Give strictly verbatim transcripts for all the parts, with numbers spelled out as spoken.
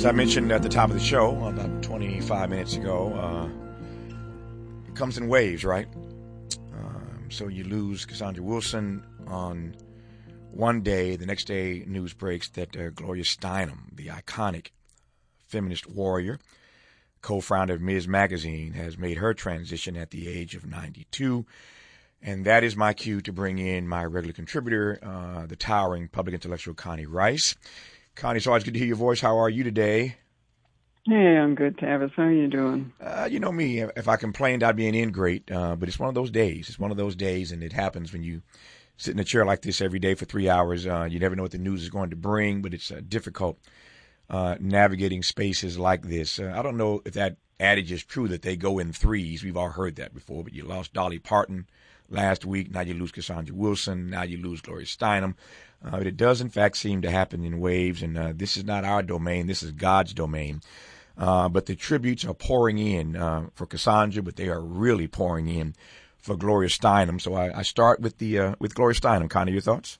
As I mentioned at the top of the show about twenty-five minutes ago, uh, it comes in waves, right? Um, so you lose Cassandra Wilson on one day. The next day, news breaks that uh, Gloria Steinem, the iconic feminist warrior, co-founder of Ms. Magazine, has made her transition at the age of ninety-two. And that is my cue to bring in my regular contributor, uh, the towering public intellectual Connie Rice. Connie, it's always good to hear your voice. How are you today? Hey, I'm good, Tavis. How are you doing? Uh, you know me. If I complained, I'd be an ingrate. Uh, but it's one of those days. It's one of those days, and it happens when you sit in a chair like this every day for three hours. Uh, you never know what the news is going to bring, but it's uh, difficult uh, navigating spaces like this. Uh, I don't know if that adage is true that they go in threes. We've all heard that before, but you lost Dolly Parton last week. Now you lose Cassandra Wilson. Now you lose Gloria Steinem. Uh, but it does, in fact, seem to happen in waves. And uh, this is not our domain. This is God's domain. Uh, but the tributes are pouring in uh, for Cassandra, but they are really pouring in for Gloria Steinem. So I, I start with the uh, with Gloria Steinem. Connie, your thoughts?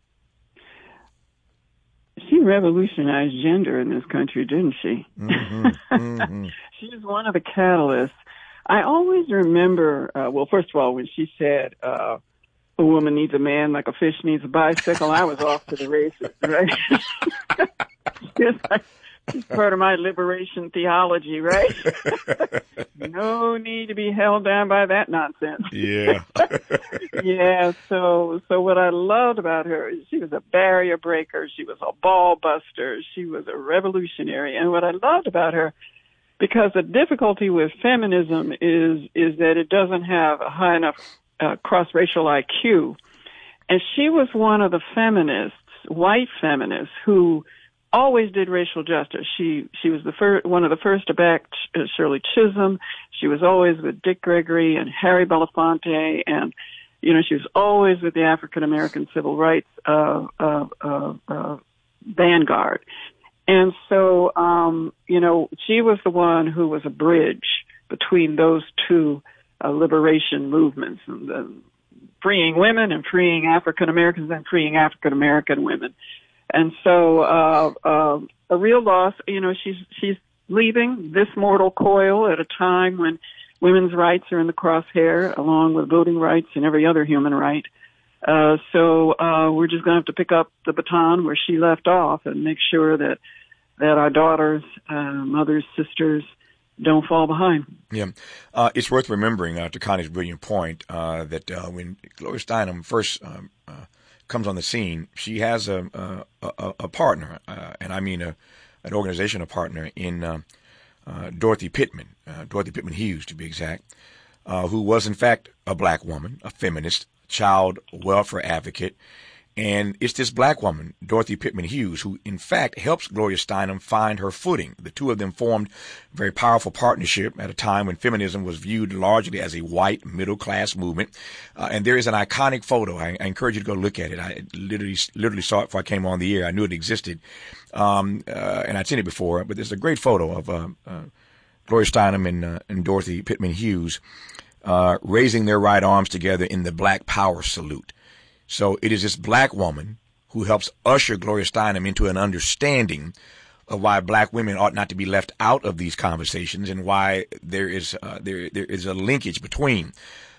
She revolutionized gender in this country, didn't she? Mm-hmm. Mm-hmm. She was one of the catalysts. I always remember, uh, well, first of all, when she said, uh, a woman needs a man like a fish needs a bicycle, I was off to the races, right? Yes, I, it's part of my liberation theology, right? No need to be held down by that nonsense. Yeah. Yeah, so so what I loved about her is she was a barrier breaker, she was a ball buster, she was a revolutionary. And what I loved about her, because the difficulty with feminism is is that it doesn't have a high enough uh, cross-racial I Q. And she was one of the feminists, white feminists, who always did racial justice. She she was the first, one of the first to back uh, Shirley Chisholm. She was always with Dick Gregory and Harry Belafonte, and you know she was always with the African American civil rights uh, uh, uh, uh, vanguard. And so, um, you know, she was the one who was a bridge between those two uh, liberation movements, and the freeing women and freeing African Americans and freeing African American women. And so, uh, uh, a real loss, you know, she's, she's leaving this mortal coil at a time when women's rights are in the crosshair, along with voting rights and every other human right. Uh, so, uh, we're just going to have to pick up the baton where she left off and make sure that, that our daughters, uh, mothers, sisters don't fall behind. Yeah. Uh, it's worth remembering, uh, to Connie's brilliant point, uh, that, uh, when Gloria Steinem first, um, uh, comes on the scene, she has a a, a, a partner, uh, and I mean a an organizational partner in uh, uh, Dorothy Pittman, uh, Dorothy Pittman Hughes to be exact, uh, who was in fact a black woman, a feminist, child welfare advocate. And it's this black woman, Dorothy Pittman Hughes, who in fact helps Gloria Steinem find her footing. The two of them formed a very powerful partnership at a time when feminism was viewed largely as a white middle-class movement. Uh, and there is an iconic photo. I, I encourage you to go look at it. I literally literally saw it before I came on the air. I knew it existed, um, uh, and I'd seen it before. But there's a great photo of uh, uh, Gloria Steinem and, uh, and Dorothy Pittman Hughes uh, raising their right arms together in the Black Power salute. So it is this black woman who helps usher Gloria Steinem into an understanding of why black women ought not to be left out of these conversations, and why there is uh, there there is a linkage between